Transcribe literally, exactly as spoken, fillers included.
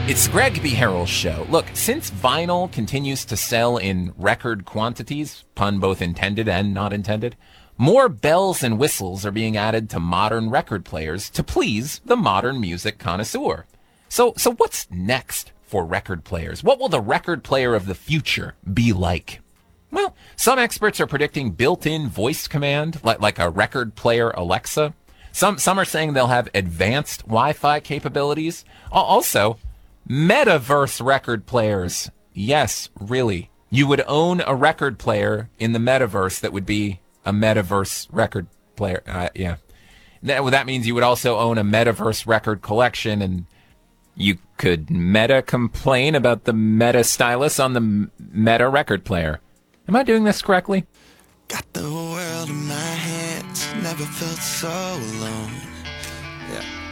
It's Greg B. Harrell's show. Look, since vinyl continues to sell in record quantities, pun both intended and not intended, more bells and whistles are being added to modern record players to please the modern music connoisseur. So, so what's next for record players? What will the record player of the future be like? Well, some experts are predicting built-in voice command, like, like a record player Alexa. Some, some are saying they'll have advanced Wi-Fi capabilities. Also, metaverse record players. Yes, really. You would own a record player in the metaverse that would be a metaverse record player. Uh, yeah. That, well, that means you would also own a metaverse record collection, and you could meta complain about the meta stylus on the meta record player. Am I doing this correctly? Got the world in my hands, never felt so alone. Yeah.